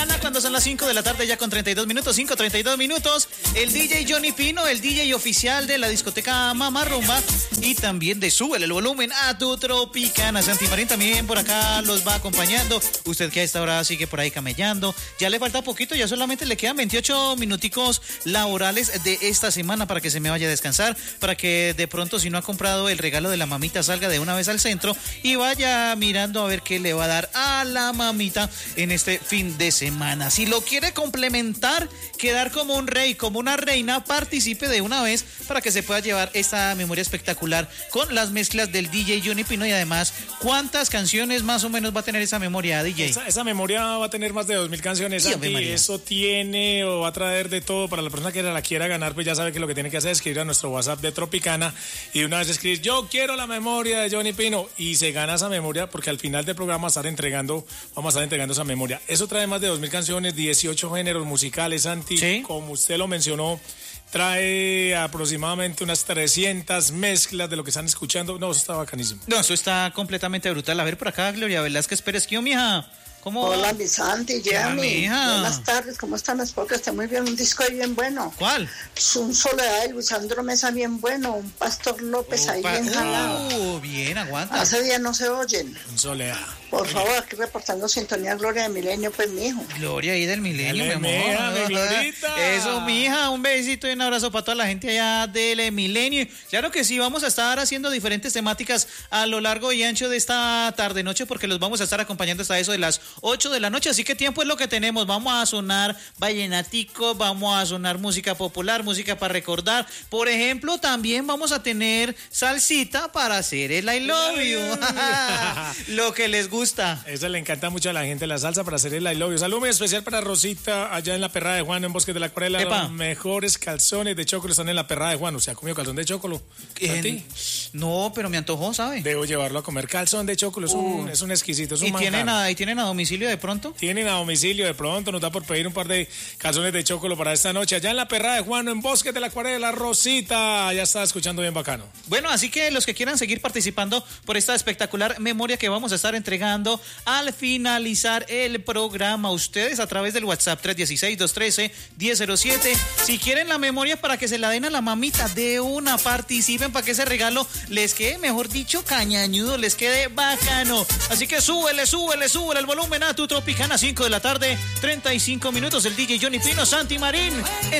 Tropicana cuando son las 5 de la tarde ya con 32 minutos, 5:32 minutos. El DJ Johnny Pino, el DJ oficial de la discoteca Mamá Rumba y también de Súbele el volumen a tu Tropicana. Santi Marín también por acá los va acompañando. Usted que a esta hora sigue por ahí camellando. Ya le falta poquito, ya solamente le quedan 28 minuticos laborales de esta semana para que se me vaya a descansar, para que de pronto si no ha comprado el regalo de la mamita salga de una vez al centro y vaya mirando a ver qué le va a dar a la mamita en este fin de semana. Si lo quiere complementar, quedar como un rey, como una reina, participe de una vez para que se pueda llevar esta memoria espectacular con las mezclas del DJ Johnny Pino. Y además, ¿cuántas canciones más o menos va a tener esa memoria, DJ? Esa memoria va a tener más de 2.000 canciones. Eso tiene o va a traer de todo. Para la persona que la quiera ganar, pues ya sabe que lo que tiene que hacer es escribir a nuestro WhatsApp de Tropicana y de una vez escribir: yo quiero la memoria de Johnny Pino, y se gana esa memoria porque al final del programa vamos a estar entregando esa memoria. Eso trae más de 2.000 canciones, 18 géneros musicales, Santi. ¿Sí? Como usted lo mencionó, trae aproximadamente unas 300 mezclas de lo que están escuchando. No, eso está bacanísimo. No, eso está completamente brutal. A ver, por acá, Gloria Velázquez Pérez, ¿qué, mija? ¿Cómo? Hola, mi Santi, Yami. Buenas tardes, ¿cómo están? Espero que esté muy bien. Un disco ahí bien bueno. ¿Cuál? Es un Soledad de Luis Sandro Mesa bien bueno. Un Pastor López ahí bien jalado. Bien, aguanta. Hace días no se oyen. Un Soledad. Por favor, aquí reportando sintonía Gloria del Milenio, pues, mijo. Gloria ahí del Milenio, mi amor. Mi Glorita. Eso, mija, un besito y un abrazo para toda la gente allá del Milenio. Claro que sí, vamos a estar haciendo diferentes temáticas a lo largo y ancho de esta tarde-noche, porque los vamos a estar acompañando hasta eso de las 8 de la noche, así que tiempo es lo que tenemos. Vamos a sonar vallenatico, vamos a sonar música popular, música para recordar. Por ejemplo, también vamos a tener salsita para hacer el I love you. Lo que les gusta. Eso le encanta mucho a la gente, la salsa para hacer el I love you. Saludo muy especial para Rosita, allá en la Perrada de Juan, en Bosques de la Acuarela. Los mejores calzones de chocolo están en la Perrada de Juan. O sea, ¿ha comido calzón de chocolo? No, pero me antojó, ¿sabe? Debo llevarlo a comer calzón de chocolo. Es un exquisito, es un manjar. ¿Y tienen a domicilio de pronto? Tienen a domicilio de pronto. Nos da por pedir un par de calzones de chocolo para esta noche. Allá en la Perrada de Juan, en Bosques de la Acuarela. Rosita, ya está escuchando bien bacano. Bueno, así que los que quieran seguir participando por esta espectacular memoria que vamos a estar entregando al finalizar el programa, ustedes a través del WhatsApp 316-213-1007. Si quieren la memoria para que se la den a la mamita, de una, participen para que ese regalo les quede, mejor dicho, cañañudo, les quede bacano. Así que súbele el volumen a tu Tropicana. 5 de la tarde, 35 minutos. El DJ Johnny Pino, Santi Marín.